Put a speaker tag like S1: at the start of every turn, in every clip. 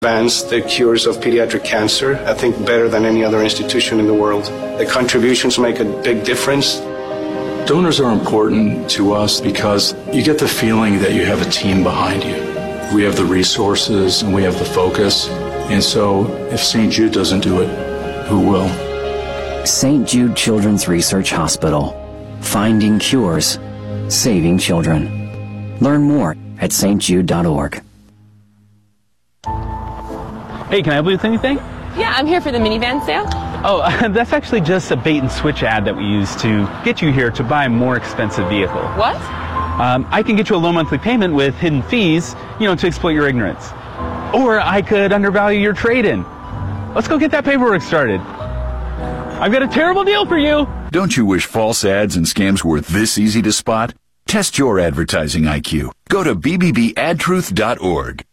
S1: advanced the cures of pediatric cancer, I think better than any other institution in the world. The contributions make a big difference.
S2: Donors are important to us because you get the feeling that you have a team behind you. We have the resources and we have the focus. And so if St. Jude doesn't do it, who will?
S3: St. Jude Children's Research Hospital. Finding cures. Saving children. Learn more at stjude.org.
S4: Hey, can I help you with anything?
S5: Yeah, I'm here for the minivan sale.
S4: Oh, that's actually just a bait and switch ad that we use to get you here to buy a more expensive vehicle.
S5: What?
S4: I can get you a low monthly payment with hidden fees, to exploit your ignorance. Or I could undervalue your trade-in. Let's go get that paperwork started. I've got a terrible deal for you.
S6: Don't you wish false ads and scams were this easy to spot? Test your advertising IQ. Go to bbbadtruth.org.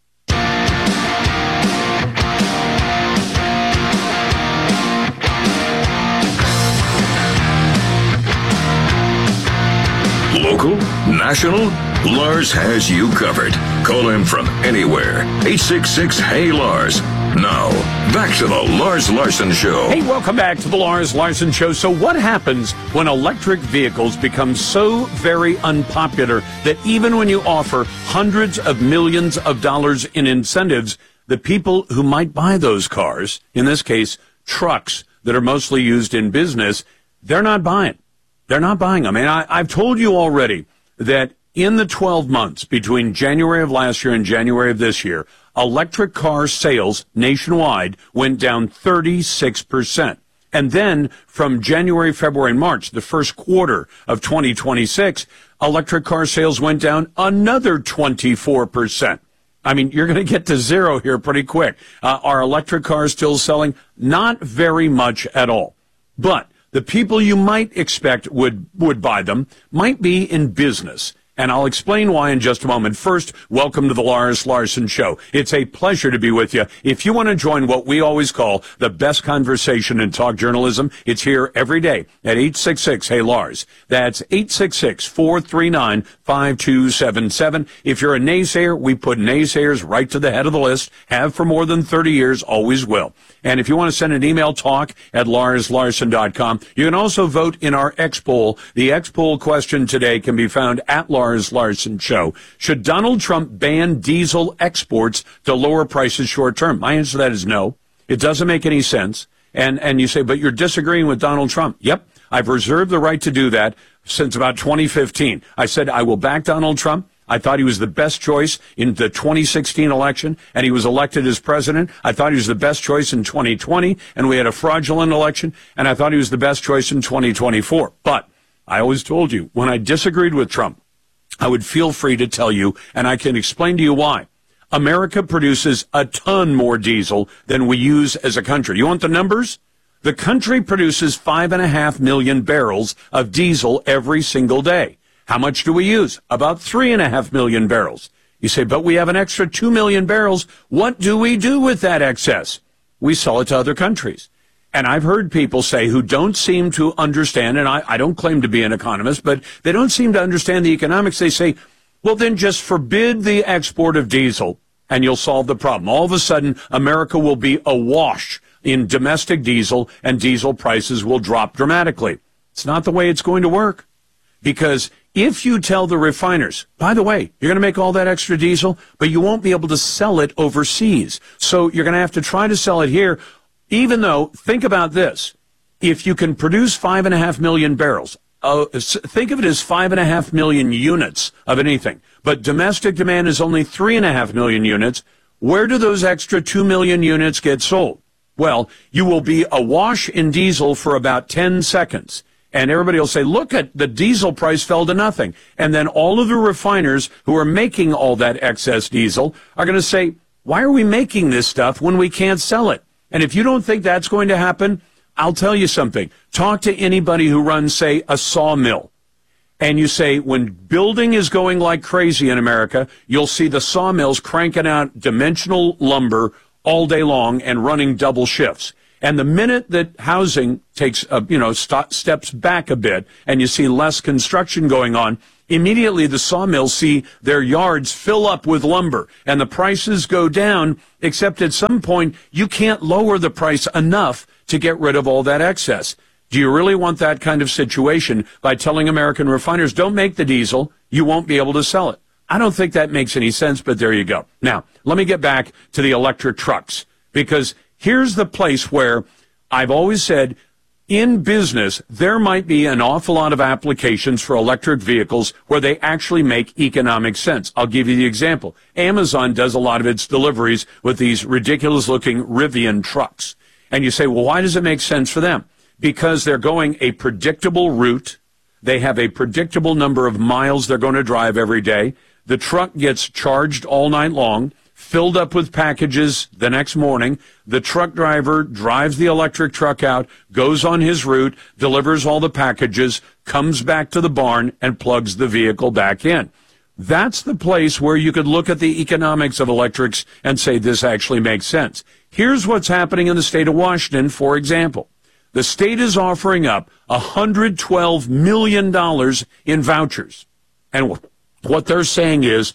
S7: Local, national, Lars has you covered. Call him from anywhere. 866-HEY-LARS. Now, back to the Lars Larson Show.
S8: Hey, welcome back to the Lars Larson Show. So what happens when electric vehicles become so very unpopular that even when you offer hundreds of millions of dollars in incentives, the people who might buy those cars, in this case, trucks that are mostly used in business, they're not buying. They're not buying them. And I've told you already that in the 12 months between January of last year and January of this year, electric car sales nationwide went down 36%. And then from January, February, and March, the first quarter of 2026, electric car sales went down another 24%. I mean, you're going to get to zero here pretty quick. Are electric cars still selling? Not very much at all. But the people you might expect would buy them might be in business. And I'll explain why in just a moment. First, welcome to the Lars Larson Show. It's a pleasure to be with you. If you want to join what we always call the best conversation in talk journalism, it's here every day at 866-HEY-LARS. That's 866-439-5277. If you're a naysayer, we put naysayers right to the head of the list, have for more than 30 years, always will. And if you want to send an email, talk@larslarson.com. You can also vote in our X poll. The X poll question today can be found at Lars Larson Show. Should Donald Trump ban diesel exports to lower prices short term? My answer to that is no. It doesn't make any sense. And you say, but you're disagreeing with Donald Trump. Yep. I've reserved the right to do that since about 2015. I said I will back Donald Trump. I thought he was the best choice in the 2016 election, and he was elected as president. I thought he was the best choice in 2020, and we had a fraudulent election, and I thought he was the best choice in 2024. But I always told you, when I disagreed with Trump, I would feel free to tell you, and I can explain to you why. America produces a ton more diesel than we use as a country. You want the numbers? The country produces 5.5 million barrels of diesel every single day. How much do we use? About 3.5 million barrels. You say, but we have an extra 2 million barrels. What do we do with that excess? We sell it to other countries. And I've heard people say who don't seem to understand, and I don't claim to be an economist, but they don't seem to understand the economics. They say, well, then just forbid the export of diesel and you'll solve the problem. All of a sudden, America will be awash in domestic diesel and diesel prices will drop dramatically. It's not the way it's going to work. Because if you tell the refiners, by the way, you're going to make all that extra diesel, but you won't be able to sell it overseas. So you're going to have to try to sell it here, even though, think about this. If you can produce 5.5 million barrels, think of it as 5.5 million units of anything, but domestic demand is only 3.5 million units. Where do those extra 2 million units get sold? Well, you will be awash in diesel for about 10 seconds. And everybody will say, look at the diesel price fell to nothing. And then all of the refiners who are making all that excess diesel are going to say, why are we making this stuff when we can't sell it? And if you don't think that's going to happen, I'll tell you something. Talk to anybody who runs, say, a sawmill. And you say, when building is going like crazy in America, you'll see the sawmills cranking out dimensional lumber all day long and running double shifts. And the minute that housing takes, steps back a bit and you see less construction going on, immediately the sawmills see their yards fill up with lumber and the prices go down, except at some point you can't lower the price enough to get rid of all that excess. Do you really want that kind of situation by telling American refiners, don't make the diesel, you won't be able to sell it? I don't think that makes any sense, but there you go. Now, let me get back to the electric trucks, because here's the place where I've always said in business, there might be an awful lot of applications for electric vehicles where they actually make economic sense. I'll give you the example. Amazon does a lot of its deliveries with these ridiculous-looking Rivian trucks. And you say, well, why does it make sense for them? Because they're going a predictable route. They have a predictable number of miles they're going to drive every day. The truck gets charged all night long, filled up with packages the next morning. The truck driver drives the electric truck out, goes on his route, delivers all the packages, comes back to the barn, and plugs the vehicle back in. That's the place where you could look at the economics of electrics and say this actually makes sense. Here's what's happening in the state of Washington, for example. The state is offering up $112 million in vouchers. And what they're saying is,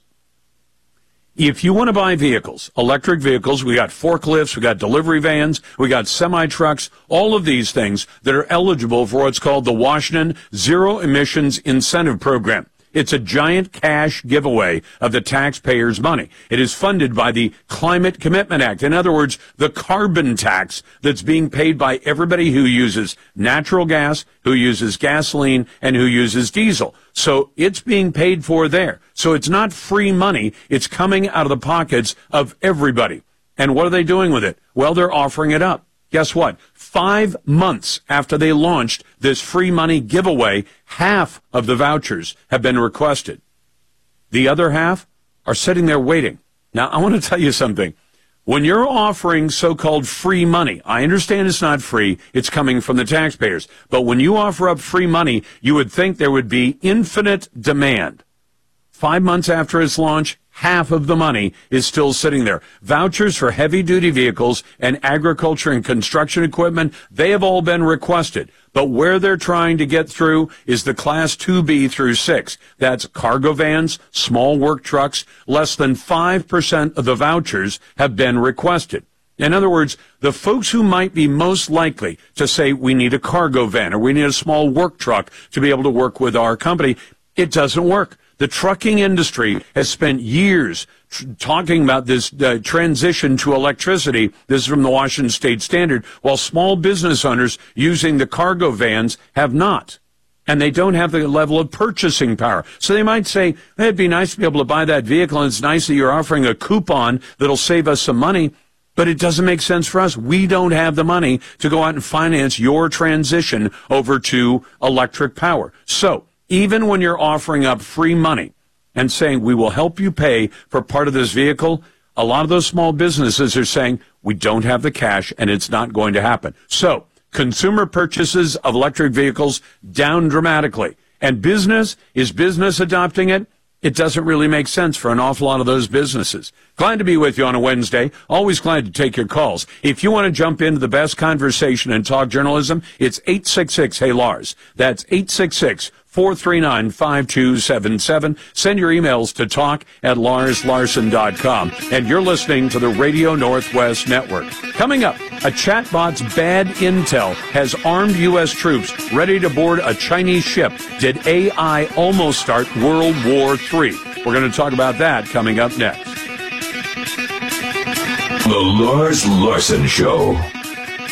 S8: if you want to buy vehicles, electric vehicles, we got forklifts, we got delivery vans, we got semi-trucks, all of these things that are eligible for what's called the Washington Zero Emissions Incentive Program. It's a giant cash giveaway of the taxpayers' money. It is funded by the Climate Commitment Act. In other words, the carbon tax that's being paid by everybody who uses natural gas, who uses gasoline, and who uses diesel. So it's being paid for there. So it's not free money. It's coming out of the pockets of everybody. And what are they doing with it? Well, they're offering it up. Guess what? 5 months after they launched this free money giveaway, half of the vouchers have been requested. The other half are sitting there waiting. Now, I want to tell you something. When you're offering so-called free money, I understand it's not free, it's coming from the taxpayers. But when you offer up free money, you would think there would be infinite demand. 5 months after its launch, half of the money is still sitting there. Vouchers for heavy-duty vehicles and agriculture and construction equipment, they have all been requested. But where they're trying to get through is the Class 2B through 6. That's cargo vans, small work trucks. Less than 5% of the vouchers have been requested. In other words, the folks who might be most likely to say we need a cargo van or we need a small work truck to be able to work with our company, it doesn't work. The trucking industry has spent years talking about this transition to electricity. This is from the Washington State Standard, while small business owners using the cargo vans have not. And they don't have the level of purchasing power. So they might say, hey, it'd be nice to be able to buy that vehicle, and it's nice that you're offering a coupon that'll save us some money. But it doesn't make sense for us. We don't have the money to go out and finance your transition over to electric power. So even when you're offering up free money and saying we will help you pay for part of this vehicle, a lot of those small businesses are saying we don't have the cash and it's not going to happen. So consumer purchases of electric vehicles down dramatically. And business adopting it? It doesn't really make sense for an awful lot of those businesses. Glad to be with you on a Wednesday. Always glad to take your calls. If you want to jump into the best conversation and talk journalism, it's 866-HEY-LARS. That's 866-439-5277. Send your emails to talk@larslarson.com. And you're listening to the Radio Northwest Network. Coming up, a chatbot's bad intel has armed U.S. troops ready to board a Chinese ship. Did AI almost start World War III? We're going to talk about that coming up next.
S7: The Lars Larson Show.